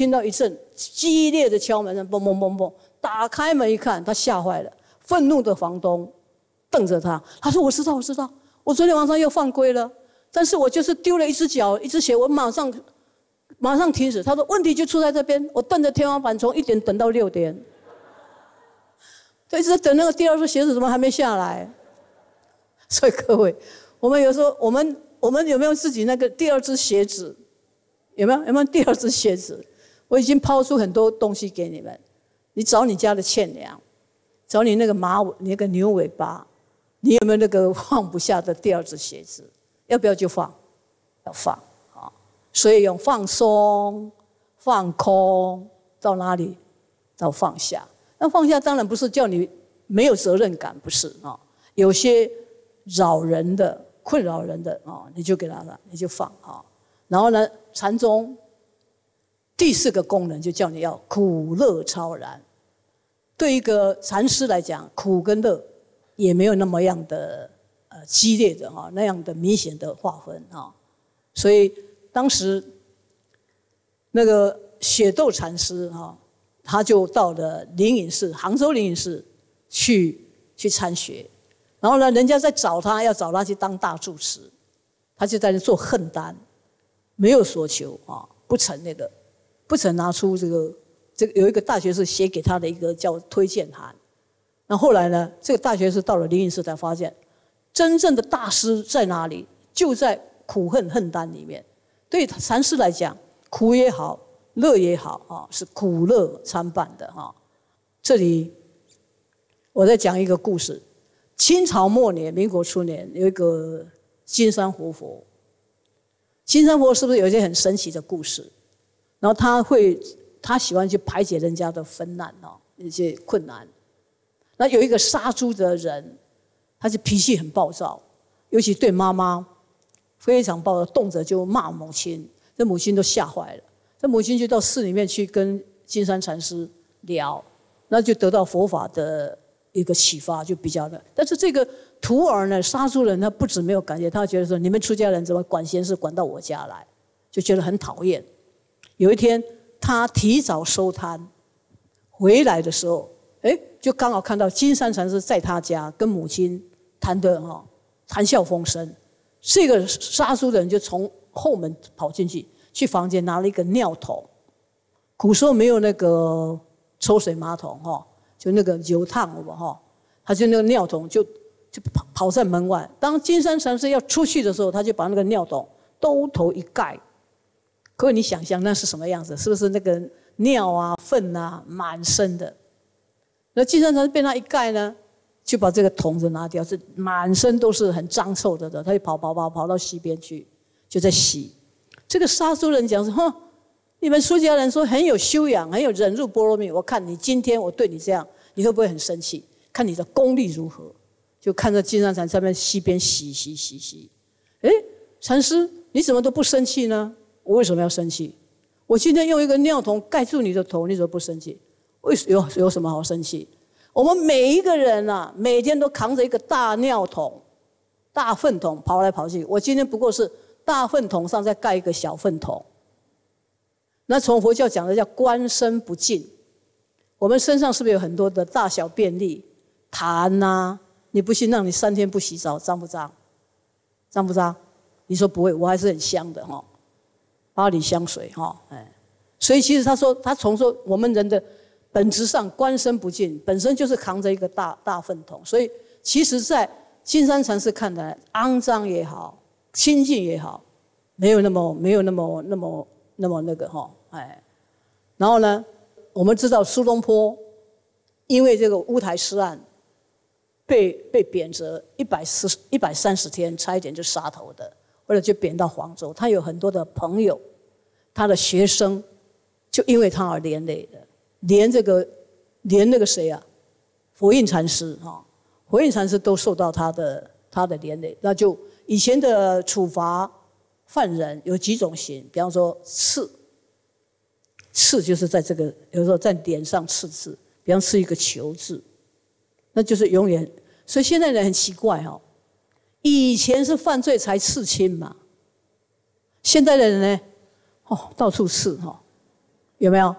听到一阵激烈的敲门声，嘣嘣嘣嘣。打开门一看，他吓坏了，愤怒的房东瞪着他，他说：“我知道，我昨天晚上又犯规了，但是我就是丢了一只脚、一只鞋，我马上停止。”他说：“问题就出在这边，我瞪着天花板，从1点等到6点，就一直等那个第二只鞋子怎么还没下来。”所以各位，我们有时候我们有没有自己那个第二只鞋子？有没有第二只鞋子？我已经抛出很多东西给你们，你找你家的欠粮，找你那个那个牛尾巴，你有没有那个放不下的第二只鞋子？要不要就放？要放啊！所以用放松、放空到哪里？到放下。那放下当然不是叫你没有责任感，不是啊。有些扰人的、困扰人的啊，你就给他了，你就放啊。然后呢，禅宗第4个功能就叫你要苦乐超然。对一个禅师来讲，苦跟乐也没有那么样的激烈的哈，那样的明显的划分哈。所以当时那个雪窦禅师哈，他就到了灵隐寺，杭州灵隐寺去参学。然后呢，人家在要找他去当大住持，他就在那做恨丹，没有所求啊，不曾拿出这个有一个大学士写给他的一个叫推荐函。那后来呢，这个大学士到了灵隐寺才发现，真正的大师在哪里？就在苦恨丹里面。对禅师来讲，苦也好，乐也好啊，是苦乐参半的哈。这里我再讲一个故事。清朝末年、民国初年，有一个金山活佛。金山佛是不是有一些很神奇的故事？然后他喜欢去排解人家的纷难哦，一些困难。那有一个杀猪的人，他就脾气很暴躁，尤其对妈妈非常暴躁，动辄就骂母亲，这母亲都吓坏了。这母亲就到寺里面去跟金山禅师聊，那就得到佛法的一个启发，就比较的。但是这个徒儿呢，杀猪人他不止没有感觉，他觉得说你们出家人怎么管闲事管到我家来，就觉得很讨厌。有一天他提早收摊回来的时候，就刚好看到金山禅师在他家跟母亲谈笑风生。这个杀猪人就从后门跑进去房间拿了一个尿桶。古时候没有那个抽水马桶就那个油烫他就那个尿桶就跑在门外。当金山禅师要出去的时候，他就把那个尿桶兜头一盖。各位你想象那是什么样子？是不是那个尿啊粪啊满身的？那金山禅师被他一盖呢，就把这个桶子拿掉，是满身都是很脏臭的，他就跑到溪边去，就在洗。这个杀猪人讲说：你们出家人说很有修养，很有忍辱波罗蜜，我看你今天我对你这样，你会不会很生气？看你的功力如何？就看着金山禅在那边溪边洗。禅师你怎么都不生气呢？我为什么要生气？我今天用一个尿桶盖住你的头，你怎么不生气？有什么好生气？我们每一个人啊，每天都扛着一个大尿桶、大粪桶跑来跑去。我今天不过是大粪桶上再盖一个小粪桶。那从佛教讲的叫观身不净。我们身上是不是有很多的大小便粒、痰啊？你不信，让你3天不洗澡，脏不脏？脏不脏？你说不会，我还是很香的巴黎香水所以其实他从说我们人的本质上观身不净，本身就是扛着一个大粪桶。所以其实在金山禅师看来，肮脏也好，清净也好，没有那么那个然后呢，我们知道苏东坡因为这个乌台诗案被贬谪130天，差一点就杀头的，或者就贬到黄州。他有很多的朋友，他的学生就因为他而连累的，连那个谁啊，佛印禅师佛印禅师都受到他的连累。那就以前的处罚犯人有几种刑，比方说刺就是在这个有时候在脸上刺字，比方刺一个球字，那就是永远。所以现在人很奇怪以前是犯罪才刺青嘛，现在的人呢到处刺有没有？